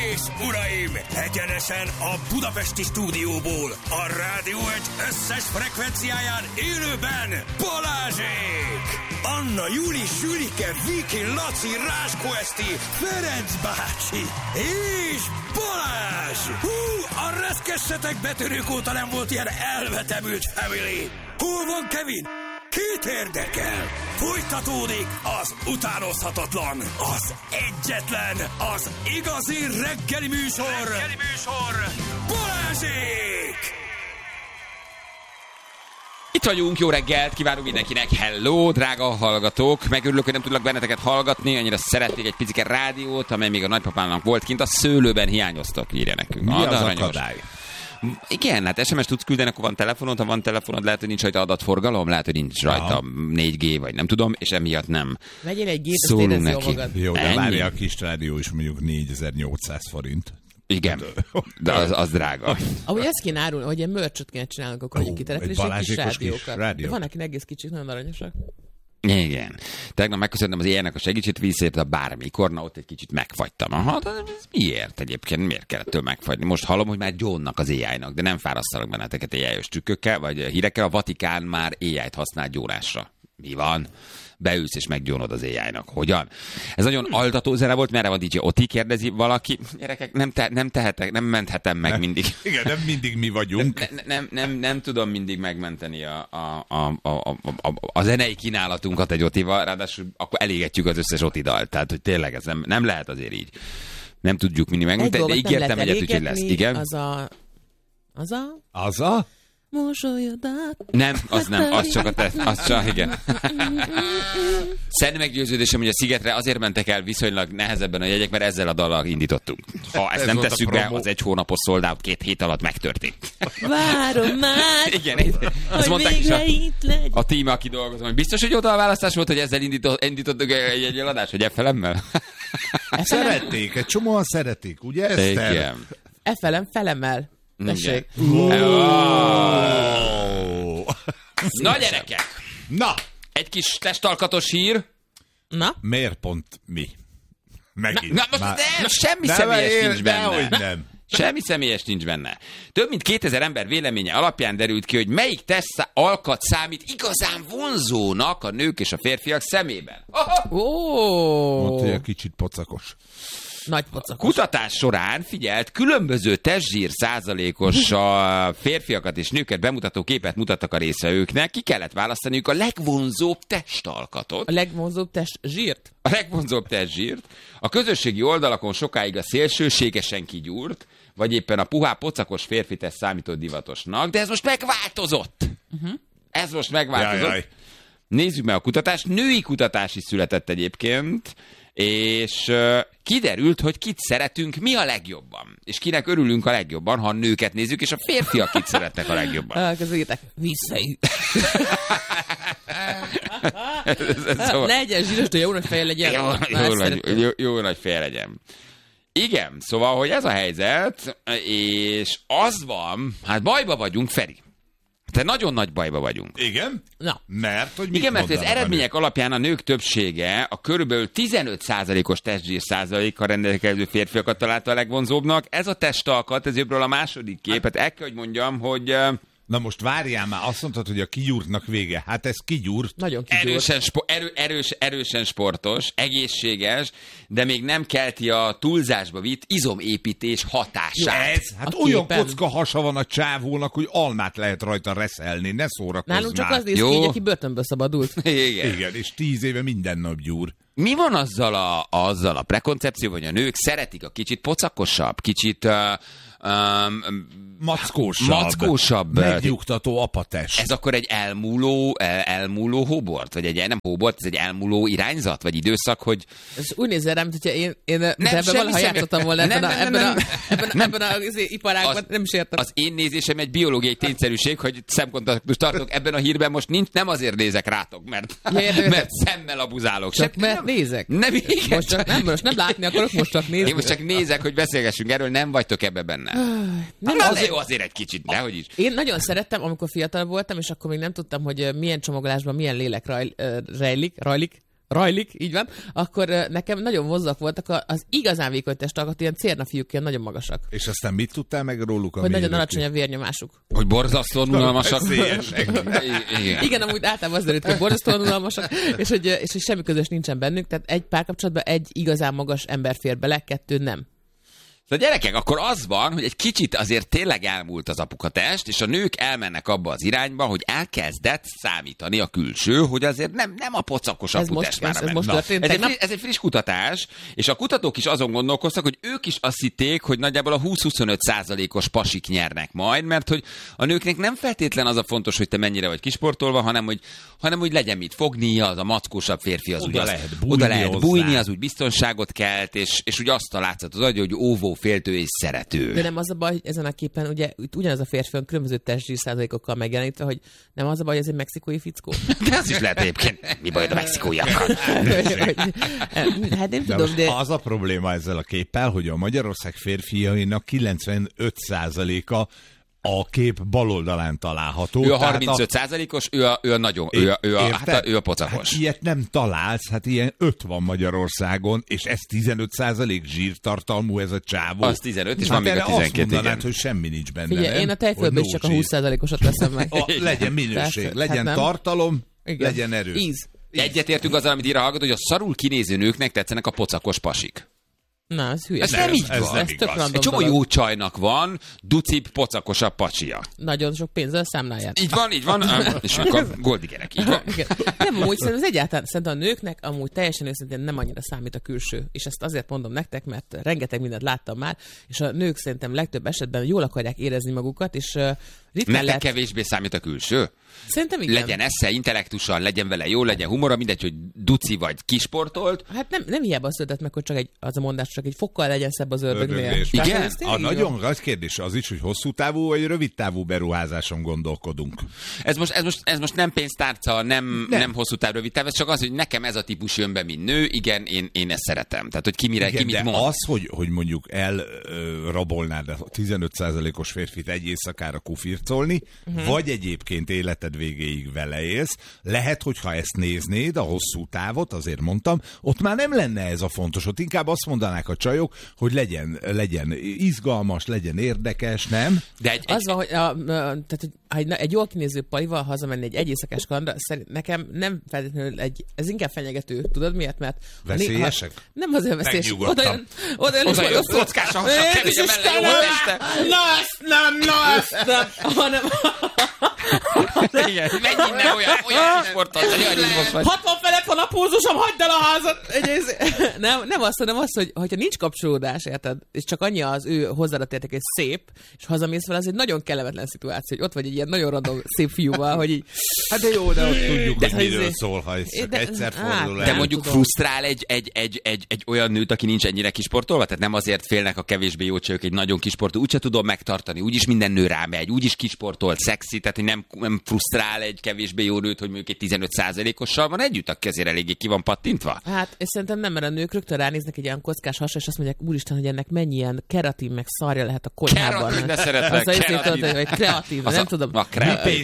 és uraim, egyenesen a budapesti stúdióból, a Rádió Egy összes frekvenciáján élőben Balázsék! Anna, Júli, Sülike, Viki, Laci, Ráskó Eszti, Ferenc bácsi és Balázs! Hú, a reszkessetek betörők óta nem volt ilyen elvetemült family! Hol van Kevin? Kit érdekel? Folytatódik az utánozhatatlan, az egyetlen, az igazi reggeli műsor, Balázsék! Itt vagyunk, jó reggelt, kívánunk mindenkinek, hello, drága hallgatók, megörülök, hogy nem tudlak benneteket hallgatni, annyira szeretnék egy picike rádiót, amely még a nagypapának volt kint, a szőlőben hiányoztok, írja nekünk. Mi az akadály? Igen, hát SMS tudsz küldeni, akkor van telefonod, ha van telefonod, lehet, hogy nincs rajta adatforgalom, lehet, hogy nincs rajta 4G, vagy nem tudom, és emiatt nem. Vegyél egy gét, azt érezd jól magad. Jó, de várja, a kis rádió is mondjuk 4800 forint. Igen, de az drága. Ahogy ezt kéne árulni, hogy ilyen mörcsöt kéne csinálnunk, akkor hogy kitelepülés egy kis rádiókat. Rádió. De van neki egész kicsik, nagyon aranyosak. Igen. Tegnap megköszöntem az ilyenek a segítségét, visszaért bármikor, na ott egy kicsit megfagytam. Aha, de ez miért egyébként? Miért kellett tőle megfagyni? Most hallom, hogy már gyónnak az AI-nak, de nem fárasztalak benneteket AI-os trükkökkel, vagy hírekkel. A Vatikán már AI-t használ gyónásra. Mi van? Beülsz és meggyónod az AI-nak. Hogyan? Ez nagyon altató zene volt, merre van DJ Oti, kérdezi valaki. Gyerekek, nem tehetek, nem menthetem meg mindig. Igen, nem mindig mi vagyunk. Nem tudom mindig megmenteni a zenei kínálatunkat egy Otival, ráadásul akkor elégetjük az összes Oti dalt. Tehát, hogy tényleg ez nem lehet azért így. Nem tudjuk mindig megmenteni, de ígértem egyet, úgyhogy lesz. Igen? Az a? Nem, az csak a tesz, az csak, igen. Szent meggyőződésem, hogy a Szigetre azért mentek el viszonylag nehezebben a jegyek, mert ezzel a dallal indítottunk. Ha ezt nem tesszük be, az egy hónapos sold out 2 hét alatt megtörtént. Várom már, igen, azt mondták is a tíme, aki dolgozom, hogy biztos, hogy oda a választás volt, hogy ezzel indítottuk egy eladást, hogy F-felemmel? Szerették, egy csomóan szeretik, ugye Eszter? Igen. Felemmel. Tessék. Na gyerekek! Na! Egy kis testalkatos hír. Na? Miért pont mi? Megint. Na most semmi személyes nincs benne. Nem. Semmi személyes nincs benne. Több mint 2000 ember véleménye alapján derült ki, hogy melyik testalkat számít igazán vonzónak a nők és a férfiak szemében. Mondta, hogy egy kicsit pocakos. Nagy pocakos. Kutatás során figyelt, különböző testzsír százalékos a férfiakat és nőket bemutató képet mutattak a résztvevőknek. Ki kellett választaniuk a legvonzóbb testalkatot. A legvonzóbb testzsírt? A legvonzóbb testzsírt. A közösségi oldalakon sokáig a szélsőségesen kigyúrt, vagy éppen a puhá pocakos férfi teszt számított divatosnak, de ez most megváltozott. Ez most megváltozott. Jaj. Nézzük meg a kutatást. Női kutatás is született egyébként, és kiderült, hogy kit szeretünk mi a legjobban. És kinek örülünk a legjobban, ha a nőket nézzük, és a férfiak kit szeretnek a legjobban. Közöljétek, visszaüt. Legyen zsíros, de jó nagy feje legyen. Jó nagy feje legyen. Igen, szóval, hogy ez a helyzet, és az van, hát bajba vagyunk, Feri. Te nagyon nagy bajba vagyunk. Igen? Na. Mert, hogy igen, mert az eredmények alapján a nők többsége a körülbelül 15%-os testzsír százalékkal rendelkező férfiakat találta a legvonzóbbnak. Ez a testalkat, ez jobbról a második kép. Hát el kell, hogy mondjam, hogy... Na most várjál már, azt mondtad, hogy a kigyúrtnak vége. Hát ez kigyúrt. Nagyon kigyúrt. Erősen sportos, egészséges, de még nem kelti a túlzásba vitt izomépítés hatását. Ez, hát olyan kocka hasa van a csávónak, hogy almát lehet rajta reszelni, ne szórakozz. Nálunk csak az néz ki, hogy aki börtönből szabadult. Igen, és 10 éve minden nap gyúr. Mi van azzal a prekoncepció, hogy a nők szeretik a kicsit pocakosabb, kicsit... mackósabb. Megnyugtató apatest. Ez akkor egy elmúló hóbort? Vagy egy nem hóbort, ez egy elmúló irányzat? Vagy időszak, hogy... Ez úgy nézzel rám, hogyha én ebben valaha játszottam volna ebben az iparágban, nem is értem. Az én nézésem egy biológiai tényszerűség, hogy szemkontaktust tartok ebben a hírben, most nem azért nézek rátok, mert szemmel abuzálok. Csak mert nézek. Nem, igen. Most nem látni akarok, most csak nézni. Én most csak nézek, hogy beszélgessünk erről, nem vagytok ebbe benne. Azért egy kicsit, dehogy is. Én nagyon szerettem, amikor fiatal voltam, és akkor még nem tudtam, hogy milyen csomagolásban milyen lélek rajlik. rajlik, így van, akkor nekem nagyon vonzóak voltak az igazán vékony testalkat, ilyen cérnafiúk, ilyen nagyon magasak. És aztán mit tudtál meg róluk? Hogy nagyon alacsony a vérnyomásuk. Hogy borzasztóan unalmasak. Igen, amúgy általában az derült, hogy borzasztóan unalmasak, és hogy semmi közös nincsen bennük, tehát egy párkapcsolatban egy igazán magas ember fér bele, 2 nem. De gyerekek, akkor az van, hogy egy kicsit azért tényleg elmúlt az apukatest, és a nők elmennek abba az irányba, hogy elkezdett számítani a külső, hogy azért nem a pocakos aputest már ez egy friss kutatás, és a kutatók is azon gondolkoztak, hogy ők is azt hitték, hogy nagyjából a 20-25%-os pasik nyernek majd, mert hogy a nőknek nem feltétlen az a fontos, hogy te mennyire vagy kisportolva, hanem hogy legyen mit fogni, az a mackósabb férfi az oda lehet bújni, az úgy biztonságot kelt, és úgy azt a látszatot adja, hogy óvó, féltő és szerető. De nem az a baj, hogy ezen a képen ugye ugyanaz a férfi különböző testzsír százalékokkal megjelenítve, hogy nem az a baj, hogy ez egy mexikói fickó. De az is lehet egyébként. Mi baj a mexikóiakkal? Hát nem tudom, de... Az a probléma ezzel a képpel, hogy a Magyarország férfiainak 95%-a a kép bal oldalán található. Ő a 35%-os, ő a nagyon, ő a pocakos. Hát ilyet nem találsz, hát ilyen 5 van Magyarországon, és ez 15% zsírtartalmú ez a csávó. Az 15, és van még a 12, azt mondanád, hogy semmi nincs benne. Figyelj, én a tejfölből is csak a 20%-osat veszem meg. Legyen minőség, legyen tartalom, legyen erő. Íz. Egyetértünk azzal, amit ír a hallgató, hogy a szarul kinéző nőknek tetszenek a pocakos pasik. Na, ez hülye. Ez nem így van. Ez Egy csomó jó csajnak van ducibb, pocakosabb pacsia. Nagyon sok pénzzel számláját. Így van, és akkor goldigerek, így van. Nem, amúgy szerintem egyáltalán, szerintem a nőknek amúgy teljesen őszintén nem annyira számít a külső. És ezt azért mondom nektek, mert rengeteg mindent láttam már, és a nők szerintem legtöbb esetben jól akarják érezni magukat, és ritkán nektek kevésbé számít a külső? Szerintem igen. Legyen esze, intellektusan, legyen vele jó, legyen humora, mindegy, hogy duci vagy kisportolt. Hát nem hiába született meg, hogy csak az a mondás, csak egy fokkal legyen szebb az ördögnél. Igen? A nagyon nagy kérdés az is, hogy hosszú távú vagy rövid távú beruházáson gondolkodunk. Ez most nem pénztárca, nem hosszú táv, rövid táv, ez csak az, hogy nekem ez a típus jön be, mint nő, igen, én ezt szeretem. Tehát, hogy ki mit mond. Az, hogy mondjuk elrabolnád a 15%-os férfit egy éjszakára kufircolni, vagy egyébként életed végéig vele élsz, lehet, hogyha ezt néznéd, a hosszú távot, azért mondtam, ott már nem lenne ez a fontos, ott inkább azt mondanák a csajok, hogy legyen izgalmas, legyen érdekes, nem? De az van, hogy egy jól kinéző palival hazamenni egy éjszakás kalandra, nekem nem feltétlenül ez inkább fenyegető, tudod miért? Mert veszélyesek? Nem azért veszélyes. Oda jön kockás a hasra, kerülje mellé, jó este! Na ezt nem, hanem... Igen, menj innen olyan kisportot, olyan izmos vagy. 60 felett van a pulzusom, hagyd el a házat! Nem azt, hanem azt, hogy hogyha nincs kapcsolódás, érted, és csak annyi az ő hozzáadott érték, és szép, és hazamész vele, az egy nagyon kellemetlen szituáció, hogy ott vagy egy ilyen nagyon random szép fiúval, hogy így... Hát de jó, de ott tudjuk, hogy miről szól, ha egyszer fordul el. De mondjuk frusztrál egy olyan nőt, aki nincs ennyire kisportolva? Tehát nem azért félnek a kevésbé jó csajok egy nagyon kisportoló, úgyse tudom megtartani, úgyis minden nő rámegy, úgyis kisportolt, szexi, tehát hogy nem frusztrál egy kevésbé jó nőt, hogy mondjuk egy 15%-ossal van együtt, aki azért eléggé ki van pattintva? Hát, és szerintem nem, mert a nők rögtön ránéznek egy olyan kockás hasra, és azt mondják, úristen, hogy ennek mennyi ilyen keratin meg szarja lehet a konyhában. Keratin, de szeretlek, keratin. Kreatív, nem tudom. A kreatív.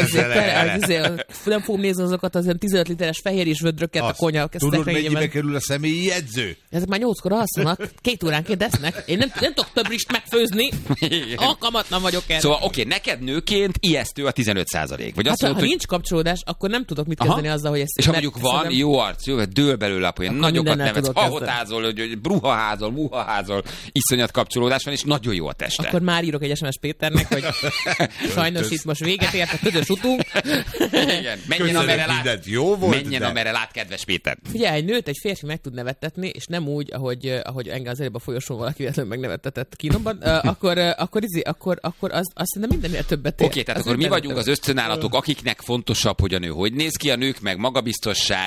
Nem fogom nézni azokat az ilyen 15 literes fehérjés vödröket a konyha. Tudod, mennyibe kerül a személyi jegyző? Ezek már 8-kor alszanak, 2 óránként esznek. Én nem tudok több rist megfőzni. Alkalmatlan vagyok erre. Szóval oké, neked nőként ijesztő a 15%. Vagy azt mondod, ha nincs kapcsolatás, akkor nem tudok mit kezdeni azzal, hogy ezt... És ha mondjuk van jó arc, jó, dől belőle a poén, nagyokat nevetsz, hahotázol, hogy bruhaházol, muhaházol, iszonyat kapcsolódás van, és nagyon jó a teste. Akkor már írok egy SMS Péternek, hogy sajnos itt most véget ért a közös utunk. Igen, menjen amerre lát, kedves Péter. Figyelj, egy nőt egy férfi meg tud nevettetni, és nem úgy, ahogy engem az előbb a folyosón valaki véletlenül megnevettetett kínomban, akkor azt szerintem mindennél többet ér. Oké, tehát akkor mi vagyunk az ösztönállatok, akiknek fontosabb, hogy a nő hogy néz ki, a nők meg magabiztosság,